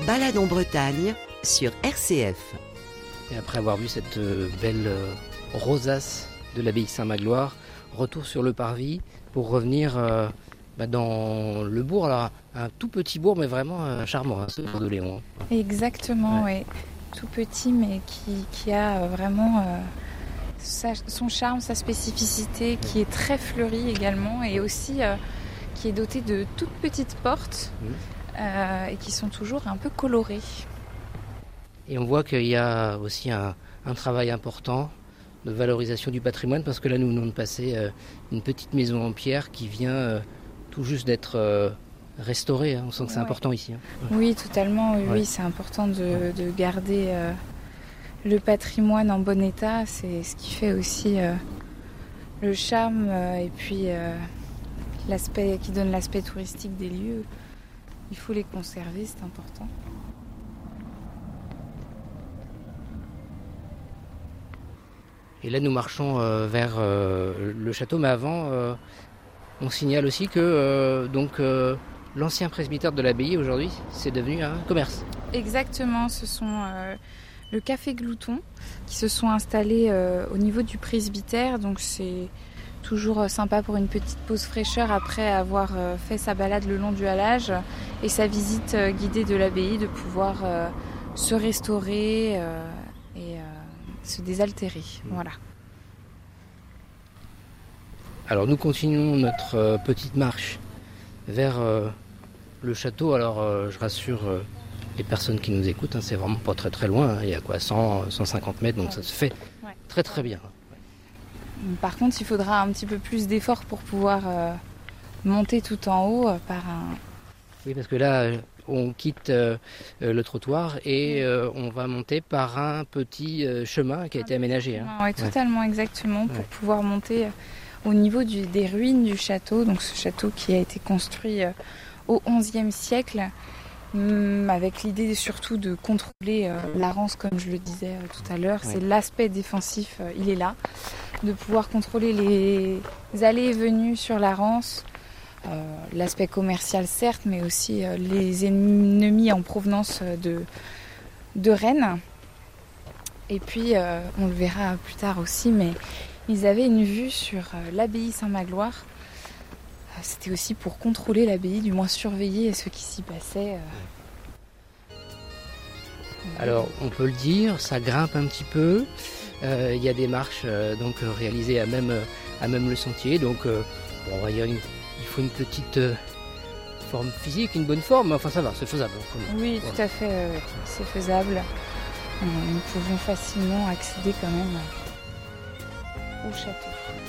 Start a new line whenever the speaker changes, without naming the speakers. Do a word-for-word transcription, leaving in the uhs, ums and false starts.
Balade en Bretagne sur R C F.
Et après avoir vu cette belle rosace de l'abbaye Saint-Magloire, retour sur le parvis pour revenir euh, bah dans le bourg. Alors un tout petit bourg mais vraiment euh, charmant, hein, ce bourg de Léon.
Exactement,
ouais.
oui. Tout petit mais qui, qui a vraiment euh, sa, son charme, sa spécificité, qui est très fleurie également et aussi euh, qui est doté de toutes petites portes mmh. euh, et qui sont toujours un peu colorées.
Et on voit qu'il y a aussi un, un travail important de valorisation du patrimoine, parce que là nous venons de passer euh, une petite maison en pierre qui vient euh, tout juste d'être euh, restaurée. Hein. On sent que c'est ouais. important ici. Hein.
Ouais. Oui, totalement. Oui,
ouais.
oui, c'est important de, de garder euh, le patrimoine en bon état. C'est ce qui fait aussi euh, le charme euh, et puis euh, l'aspect qui donne l'aspect touristique des lieux. Il faut les conserver, c'est important.
Et là, nous marchons euh, vers euh, le château, mais avant, euh, on signale aussi que euh, donc, euh, l'ancien presbytère de l'abbaye, aujourd'hui, c'est devenu un commerce.
Exactement, ce sont euh, le Café Glouton qui se sont installés euh, au niveau du presbytère. Donc c'est toujours sympa pour une petite pause fraîcheur après avoir euh, fait sa balade le long du halage et sa visite euh, guidée de l'abbaye, de pouvoir euh, se restaurer euh, et... Euh, se désaltérer, mmh. voilà.
Alors nous continuons notre euh, petite marche vers euh, le château. Alors euh, je rassure euh, les personnes qui nous écoutent, hein, c'est vraiment pas très très loin, hein. Il y a quoi, cent, cent cinquante mètres, donc ouais. ça se fait ouais. très très bien.
Par contre, il faudra un petit peu plus d'efforts pour pouvoir euh, monter tout en haut euh, par un...
Oui, parce que là... on quitte euh, le trottoir et euh, on va monter par un petit euh, chemin qui a été aménagé. Hein.
Oui, totalement, ouais. exactement, pour ouais. pouvoir monter euh, au niveau du, des ruines du château. Donc ce château qui a été construit euh, au onzième siècle, hum, avec l'idée surtout de contrôler euh, la Rance, comme je le disais euh, tout à l'heure. Ouais. C'est l'aspect défensif, euh, il est là, de pouvoir contrôler les allées et venues sur la Rance. Euh, l'aspect commercial certes, mais aussi euh, les ennemis en provenance de, de Rennes. Et puis, euh, on le verra plus tard aussi, mais ils avaient une vue sur euh, l'abbaye Saint-Magloire. Euh, c'était aussi pour contrôler l'abbaye, du moins surveiller ce qui s'y passait. Euh.
Alors, on peut le dire, ça grimpe un petit peu. Il euh, y a des marches euh, donc, réalisées à même, à même le sentier. Donc, euh, bon, on va dire une Il faut une petite euh, forme physique, une bonne forme, mais enfin ça va, c'est faisable.
Oui, tout à fait, euh, c'est faisable. Nous pouvons facilement accéder quand même au château.